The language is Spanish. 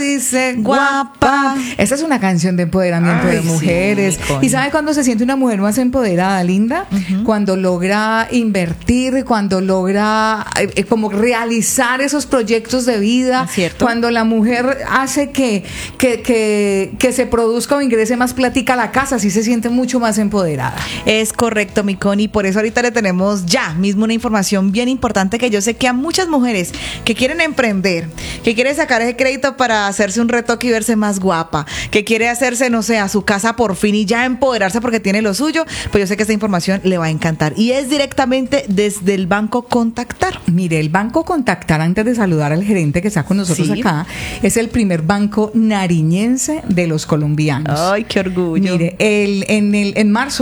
dice guapa. Esta es una canción de empoderamiento de mujeres. Sí, ¿y sabe cuándo se siente una mujer más empoderada, Linda? Cuando logra invertir, cuando logra como realizar esos proyectos de vida, cuando la mujer hace que se produzca o ingrese más plática a la casa, así se siente mucho más empoderada. Es correcto, mi Connie, por eso ahorita le tenemos ya mismo una información bien importante que yo sé que a muchas mujeres que quieren emprender, que quieren sacar ese crédito para hacerse un retoque y verse más guapa, que quiere hacerse, no sé, a su casa por fin y ya empoderarse porque tiene lo suyo, pues yo sé que esta información le va a encantar y es directamente desde el Banco Contactar. Mire, el Banco Contactar, antes de saludar al gerente que está con nosotros acá, es el primer banco nariñense de los colombianos. Ay, qué orgullo. Mire, en marzo